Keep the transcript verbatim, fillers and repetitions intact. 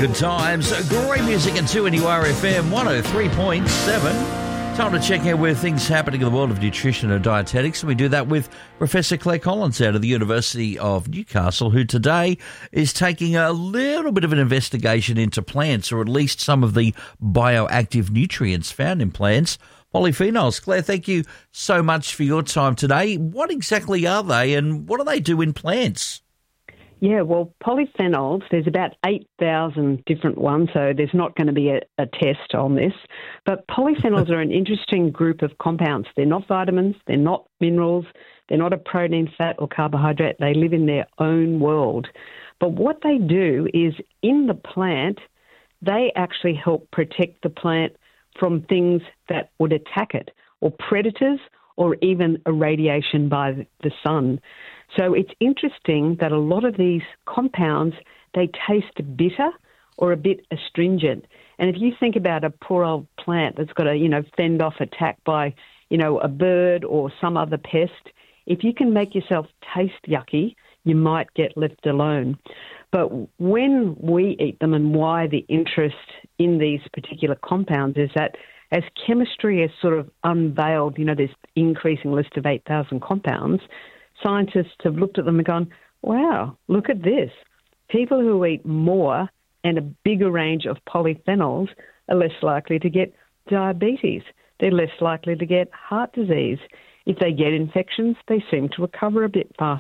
Good times, great music and two N U R F M one oh three point seven. Time to check out where things are happening in the world of nutrition and dietetics. And we do that with Professor Claire Collins out of the University of Newcastle, who today is taking a little bit of an investigation into plants, or at least some of the bioactive nutrients found in plants, polyphenols. Claire, thank you so much for your time today. What exactly are they and what do they do in plants? Yeah, well, polyphenols, there's about eight thousand different ones, so there's not going to be a, a test on this. But polyphenols are an interesting group of compounds. They're not vitamins, they're not minerals, they're not a protein, fat or carbohydrate. They live in their own world. But what they do is in the plant, they actually help protect the plant from things that would attack it, or predators, or even irradiation by the sun. So it's interesting that a lot of these compounds, they taste bitter or a bit astringent. And if you think about a poor old plant that's got to, you know, fend off attack by, you know, a bird or some other pest, if you can make yourself taste yucky, you might get left alone. But when we eat them, and why the interest in these particular compounds is that as chemistry has sort of unveiled, you know, this increasing list of eight thousand compounds, scientists have looked at them and gone, wow, look at this. People who eat more and a bigger range of polyphenols are less likely to get diabetes. They're less likely to get heart disease. If they get infections, they seem to recover a bit faster.